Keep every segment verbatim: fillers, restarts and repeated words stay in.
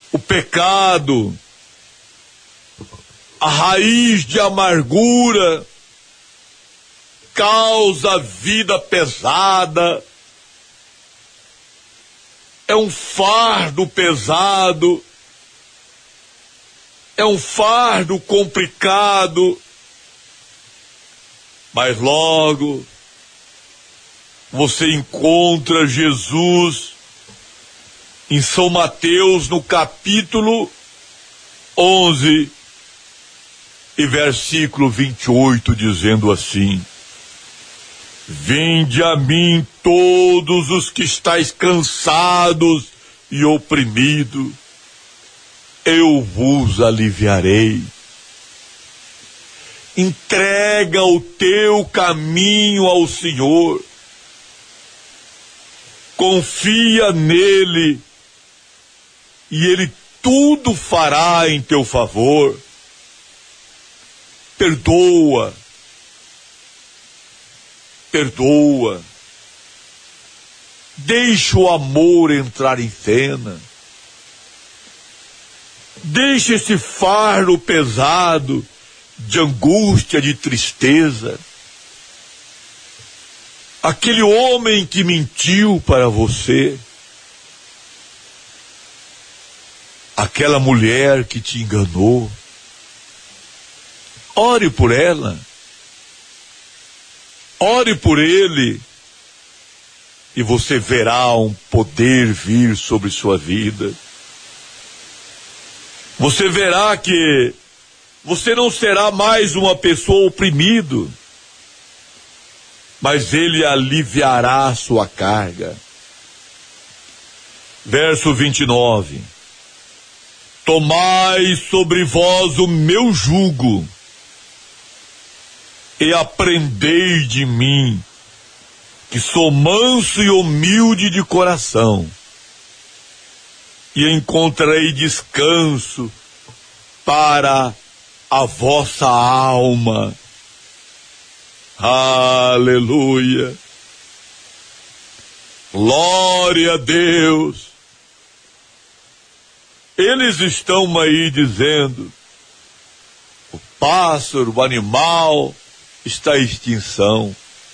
o pecado, a raiz de amargura, causa vida pesada, é um fardo pesado, é um fardo complicado, mas logo você encontra Jesus em São Mateus, no capítulo onze, e versículo vinte e oito, dizendo assim: vinde a mim todos os que estáis cansados e oprimidos, eu vos aliviarei. Entrega o teu caminho ao Senhor, confia nele, e ele tudo fará em teu favor. Perdoa, perdoa, deixa o amor entrar em cena, deixa esse fardo pesado de angústia, de tristeza. Aquele homem que mentiu para você, aquela mulher que te enganou, ore por ela, ore por ele, e você verá um poder vir sobre sua vida. Você verá que você não será mais uma pessoa oprimida, mas ele aliviará a sua carga. Verso vinte e nove: tomai sobre vós o meu jugo, e aprendei de mim, que sou manso e humilde de coração, e encontrarei descanso para a vossa alma. Aleluia! Glória a Deus! Eles estão aí dizendo: o pássaro, o animal está em extinção.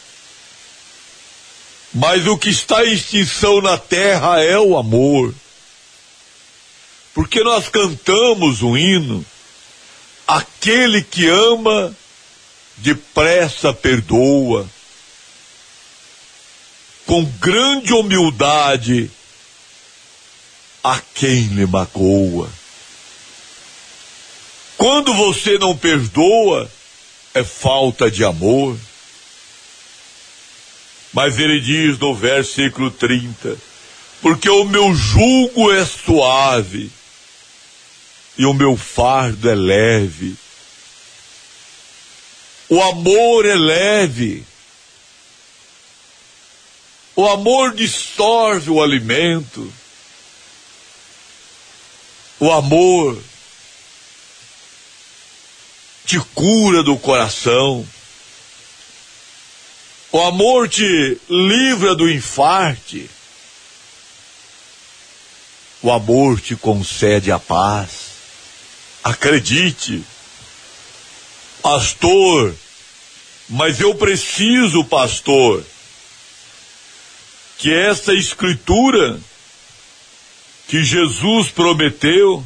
Mas o que está em extinção na terra é o amor. Porque nós cantamos um hino: aquele que ama, depressa perdoa. Com grande humildade a quem lhe magoa. Quando você não perdoa, é falta de amor. Mas ele diz no versículo trinta: porque o meu jugo é suave e o meu fardo é leve. O amor é leve. O amor dissolve o alimento. O amor te cura do coração. O amor te livra do infarte. O amor te concede a paz. Acredite, pastor, mas eu preciso, pastor, que essa escritura que Jesus prometeu,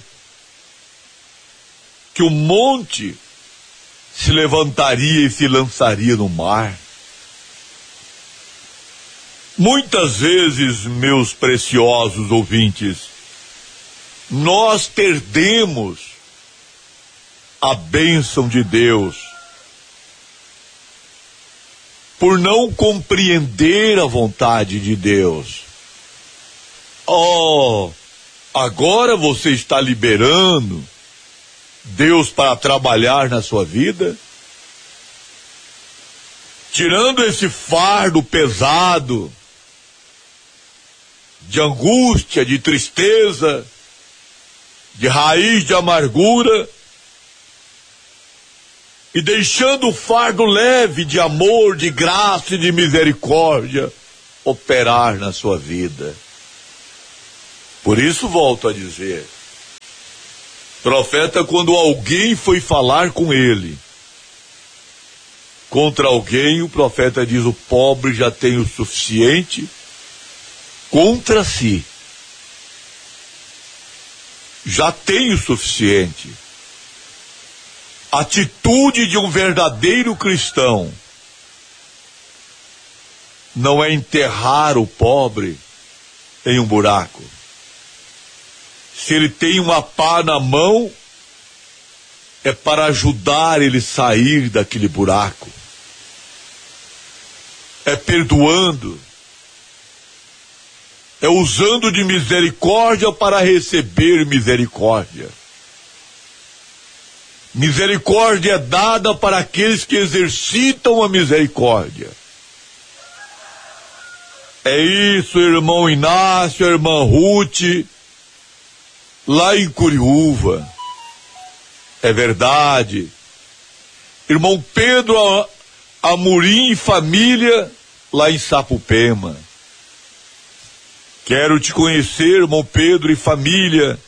que o monte se levantaria e se lançaria no mar. Muitas vezes, meus preciosos ouvintes, nós perdemos a bênção de Deus por não compreender a vontade de Deus. Oh, agora você está liberando Deus para trabalhar na sua vida, tirando esse fardo pesado de angústia, de tristeza, de raiz de amargura, e deixando o fardo leve de amor, de graça e de misericórdia operar na sua vida. Por isso volto a dizer, Profeta, quando alguém foi falar com ele, contra alguém, o profeta diz: o pobre já tem o suficiente contra si. Já tem o suficiente. Atitude de um verdadeiro cristão não é enterrar o pobre em um buraco. Se ele tem uma pá na mão, é para ajudar ele a sair daquele buraco. É perdoando. É usando de misericórdia para receber misericórdia. Misericórdia é dada para aqueles que exercitam a misericórdia. É isso, irmão Inácio, irmã Ruth, lá em Curiúva. É verdade. Irmão Pedro Amorim e família, lá em Sapupema. Quero te conhecer, irmão Pedro e família,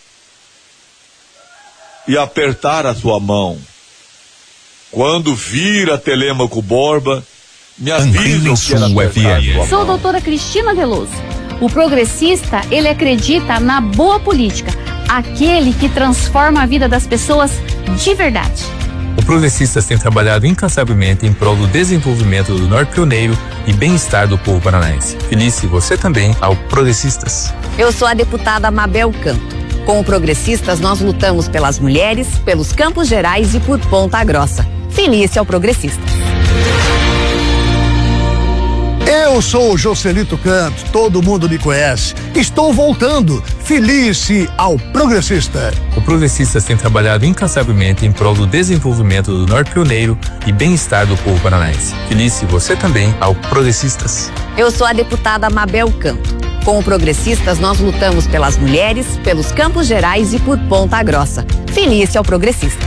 e apertar a sua mão. Quando vir a Telêmaco Borba, me avisam que era apertar a sua mão. Sou a doutora Cristina Veloso. O progressista, ele acredita na boa política, aquele que transforma a vida das pessoas de verdade. O Progressistas tem trabalhado incansavelmente em prol do desenvolvimento do Norte Pioneiro e bem-estar do povo paranaense. Felice você também ao Progressistas. Eu sou a deputada Mabel Canto. Com o Progressistas, nós lutamos pelas mulheres, pelos Campos Gerais e por Ponta Grossa. Felice ao Progressistas. Eu sou o Joselito Canto, todo mundo me conhece. Estou voltando, felice ao Progressista. O Progressistas tem trabalhado incansavelmente em prol do desenvolvimento do Norte Pioneiro e bem-estar do povo paranaense. Felice você também ao Progressistas. Eu sou a deputada Mabel Canto. Com o Progressistas, nós lutamos pelas mulheres, pelos Campos Gerais e por Ponta Grossa. Felice ao Progressistas.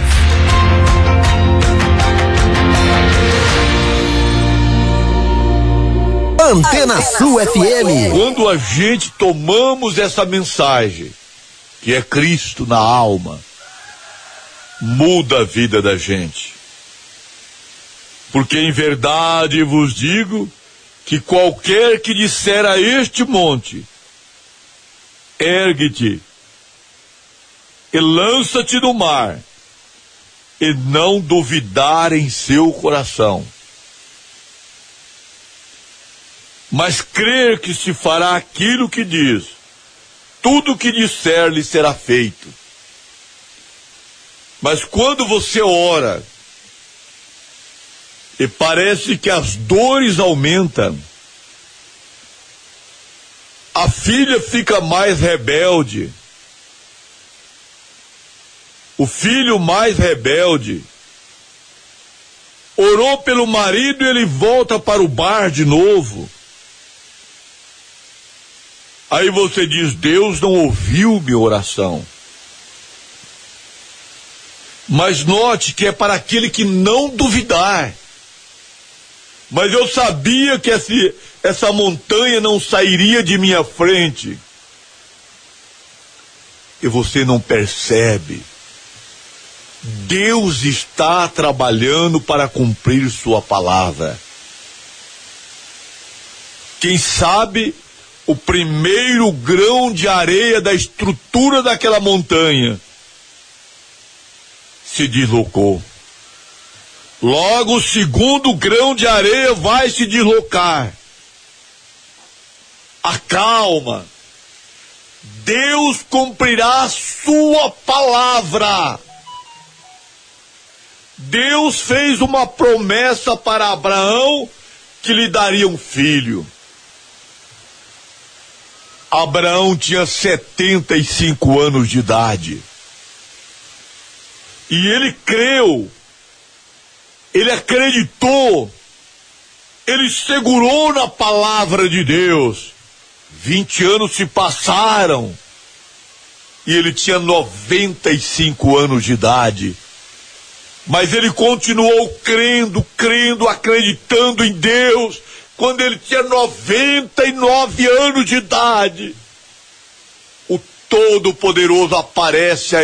Antena Sul F M. Quando a gente tomamos essa mensagem, que é Cristo na alma, muda a vida da gente. Porque em verdade vos digo que qualquer que disser a este monte, ergue-te e lança-te no mar, e não duvidar em seu coração, mas crer que se fará aquilo que diz, tudo que disser lhe será feito. Mas quando você ora e parece que as dores aumentam, a filha fica mais rebelde, o filho mais rebelde, orou pelo marido e ele volta para o bar de novo. Aí você diz: Deus não ouviu minha oração. Mas note que é para aquele que não duvidar. Mas eu sabia que esse, essa montanha não sairia de minha frente. E você não percebe. Deus está trabalhando para cumprir sua palavra. Quem sabe o primeiro grão de areia da estrutura daquela montanha se deslocou. Logo o segundo grão de areia vai se deslocar. Acalma. Deus cumprirá a sua palavra. Deus fez uma promessa para Abraão que lhe daria um filho. Abraão tinha setenta e cinco anos de idade. E ele creu, ele acreditou, ele segurou na palavra de Deus. Vinte anos se passaram e ele tinha noventa e cinco anos de idade. Mas ele continuou crendo, crendo, acreditando em Deus. Quando ele tinha noventa e nove anos de idade, o Todo-Poderoso aparece a